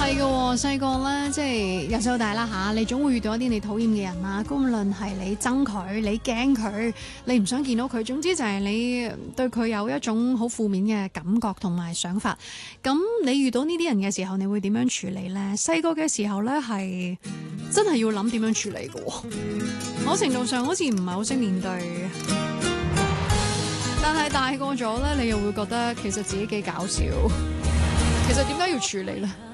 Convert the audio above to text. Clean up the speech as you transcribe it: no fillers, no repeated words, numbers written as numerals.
係嘅，細個咧，即係由細到大啦吓，你總會遇到一啲你討厭嘅人啊，無論係你憎佢、你驚佢、你唔想見到佢，總之就係你對佢有一種好負面嘅感覺同埋想法。咁你遇到呢啲人嘅時候，你會點樣處理呢？細個嘅時候咧，係真係要諗點樣處理嘅。某程度上好似唔係好識面對，但係大個咗咧，你又會覺得其實自己幾搞笑。其實點解要處理呢？